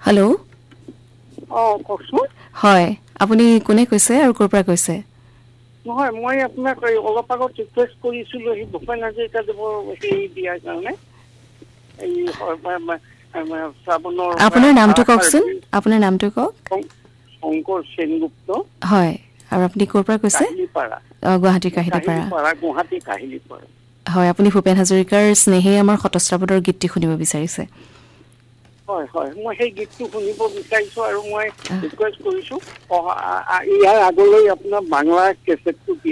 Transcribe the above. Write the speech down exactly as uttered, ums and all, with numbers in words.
hello' অ কওকচোন হয় আপুনি কোনে কৈছে আৰু ক'ৰ পৰা কৈছে নহয় মই আপোনাক অলপ আগত ৰিকুৱেষ্ট কৰিছিলো এই ভূপেন হাজৰিকাদেৱৰ সেই দিয়াৰ কাৰণে এই শ্ৰাৱণৰ আপোনাৰ নামটো কওকচোন আপোনাৰ নামটো কওক শংকৰ সেনগুপ্ত হয় আৰু আপুনি ক'ৰ পৰা কৈছে কাহিলীপাৰা অ গুৱাহাটীৰ কাহিলীপাৰা কাহিলীপাৰা গুৱাহাটী কাহিলীপাৰা হয় আপুনি ভূপেন হাজৰিকাৰ স্নেহে আমাৰ শতস্ৰাৱতৰ গীতটি শুনিব বিচাৰিছে হয় হয় মই সেই গীতটো শুনিব বিচাৰিছো আৰু মই ৰিকুৱেষ্ট কৰিছো ইয়াৰ আগলৈ আপোনাৰ বাংলা কেছেটটো